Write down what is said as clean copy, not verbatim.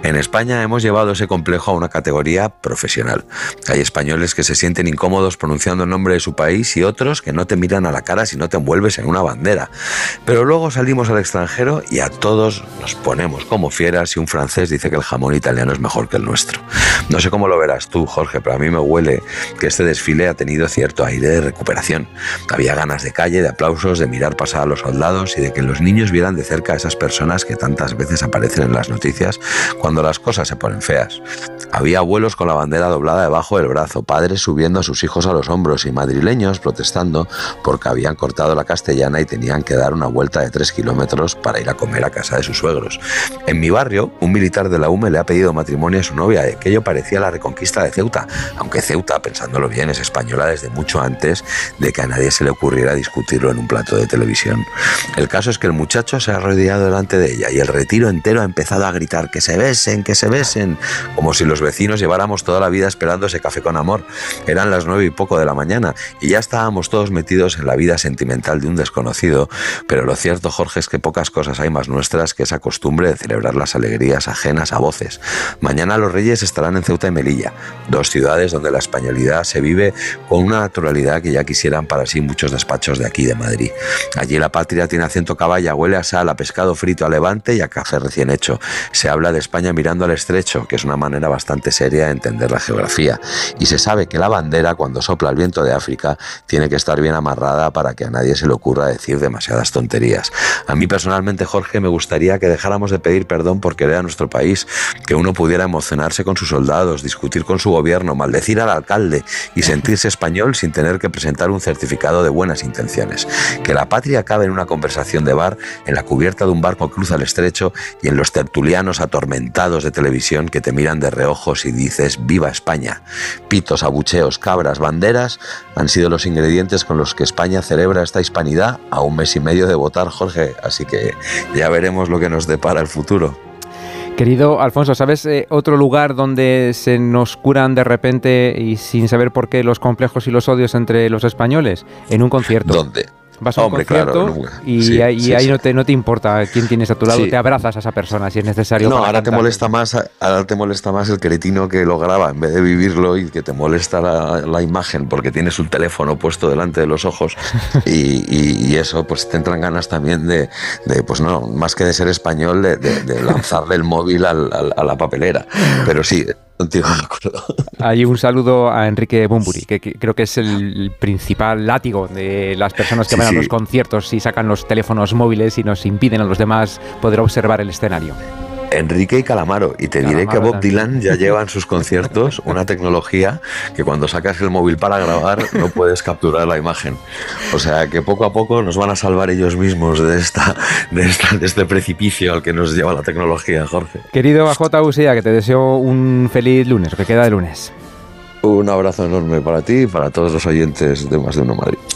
En España hemos llevado ese complejo a una categoría profesional. Hay españoles que se sienten incómodos pronunciando el nombre de su país y otros que no te miran a la cara si no te envuelves en una bandera. Pero luego salimos al extranjero y a todos nos ponemos como fieras si un francés dice que el jamón italiano es mejor que el nuestro. No sé cómo lo verás tú, Jorge, pero a mí me huele que este desfile ha tenido cierto aire de recuperación. Había ganas de calle, de aplausos, de mirar pasar a los soldados y de que los niños vieran de cerca a esas personas que tantas veces aparecen en las noticias cuando las cosas se ponen feas. Había abuelos con la bandera doblada debajo del brazo, padres subiendo a sus hijos a los hombros y madrileños protestando porque habían cortado la castellana y tenían que dar una vuelta de 3 kilómetros para ir a comer a casa de sus suegros. En mi barrio, un militar de la UME le ha pedido matrimonio a su novia y aquello parecía la reconquista de Ceuta, aunque Ceuta, pensándolo bien, es española desde mucho antes de que a nadie se le ocurriera discutirlo en un plato de televisión. El caso es que el muchacho se ha arrodillado delante de ella y el retiro entero ha empezado a gritar que se besen, como si los vecinos lleváramos toda la vida esperando ese café con amor. Eran las 9 y poco de la mañana y ya estábamos todos metidos en la vida sentimental de un desconocido, pero lo cierto, Jorge, es que pocas cosas hay más nuestras que esa costumbre de celebrar las alegrías ajenas a voces. Mañana los Reyes estarán en Ceuta y Melilla, 2 ciudades donde la españolidad se vive con una naturalidad que ya quisieran para sí muchos despachos de aquí de Madrid. Allí la patria tiene acento caballa, huele a sal, a pescado frito, a levante y a café recién hecho. Se habla de España mirando al estrecho, que es una manera bastante seria de entender la geografía. Y se sabe que la bandera, cuando sopla el viento de África, tiene que estar bien amarrada para que a nadie se le ocurra decir demasiadas tonterías. A mí personalmente, Jorge, me gustaría que dejáramos de pedir perdón por querer a nuestro país, que uno pudiera emocionarse con sus soldados, discutir con su gobierno, maldecir al alcalde y sentirse español sin tener que presentar un certificado de buenas intenciones. Que la patria acabe en una conversación de bar, en la cubierta de un barco que cruza el estrecho y en los tertulianos atormentados de televisión que te miran de reojos y dices ¡viva España! Pitos, abucheos, cabras, banderas han sido los ingredientes con los que España celebra esta hispanidad a 1 mes y medio de votar, Jorge, así que ya veremos lo que nos depara el futuro. Querido Alfonso, ¿sabes otro lugar donde se nos curan de repente y sin saber por qué los complejos y los odios entre los españoles? En un concierto. ¿Dónde? Vas a un concierto, claro, y ahí no te importa quién tienes a tu lado, te abrazas a esa persona si es necesario. No, ahora te molesta más el cretino que lo graba en vez de vivirlo y que te molesta la imagen porque tienes un teléfono puesto delante de los ojos y eso pues te entran ganas también de pues no, más que de ser español, de lanzarle el móvil a la papelera. Pero sí, contigo de acuerdo. Hay un saludo a Enrique Bunbury, que creo que es el principal látigo de las personas que van a los conciertos y sacan los teléfonos móviles y nos impiden a los demás poder observar el escenario. Enrique y Calamaro, y te diré que Bob Dylan ya lleva en sus conciertos una tecnología que cuando sacas el móvil para grabar no puedes capturar la imagen. O sea que poco a poco nos van a salvar ellos mismos de este precipicio al que nos lleva la tecnología, Jorge. Querido AJ Usía, que te deseo un feliz lunes, lo que queda de lunes. Un abrazo enorme para ti y para todos los oyentes de Más de Uno Madrid.